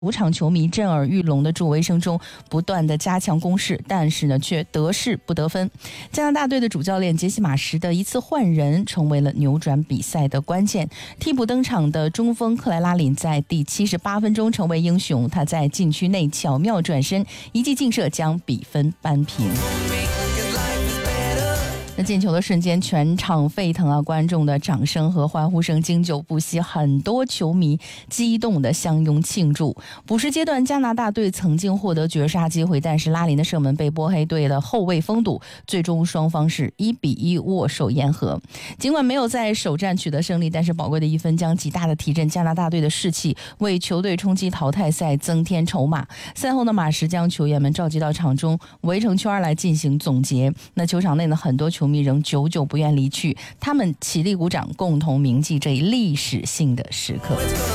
主场球迷震耳欲聋的助威声中不断的加强攻势，但是呢却得势不得分。加拿大队的主教练杰西马什的一次换人成为了扭转比赛的关键。替补登场的中锋克莱拉林在第78分钟成为英雄，他在禁区内巧妙转身，一记劲射将比分扳平。那进球的瞬间，全场沸腾啊！观众的掌声和欢呼声经久不息，很多球迷激动地相拥庆祝。补时阶段，加拿大队曾经获得绝杀机会，但是拉林的射门被波黑队的后卫封堵，最终双方是1-1握手言和。尽管没有在首战取得胜利，但是宝贵的一分将极大的提振加拿大队的士气，为球队冲击淘汰赛增添筹码。赛后呢，马什将球员们召集到场中围成圈来进行总结。那球场内呢，很多球迷仍久久不愿离去，他们起立鼓掌，共同铭记这一历史性的时刻。